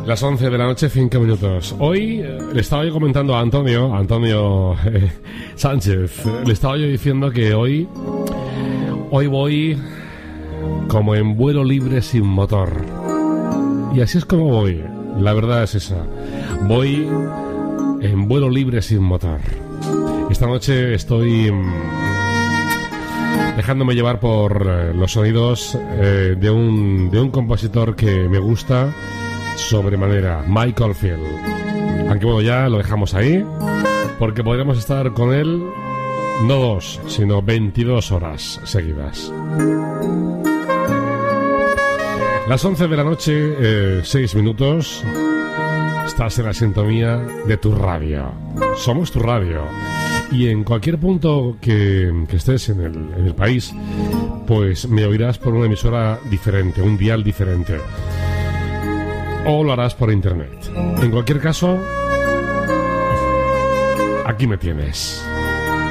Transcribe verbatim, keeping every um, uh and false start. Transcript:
Las once de la noche, cinco minutos. Hoy eh, le estaba yo comentando a Antonio, Antonio eh, Sánchez, eh, le estaba yo diciendo que hoy, hoy voy como en vuelo libre sin motor. Y así es como voy, la verdad es esa. Voy en vuelo libre sin motor. Esta noche estoy mmm, dejándome llevar por eh, los sonidos eh, de, un, de un compositor que me gusta sobremanera, Mike Oldfield. Aunque bueno, ya lo dejamos ahí, porque podríamos estar con él no dos, sino veintidós horas seguidas. Las once de la noche, eh, seis minutos. Estás en la sintonía de tu radio. Somos tu radio. Y en cualquier punto que, que estés en el, en el país, pues me oirás por una emisora diferente, un dial diferente. O lo harás por internet. En cualquier caso, aquí me tienes.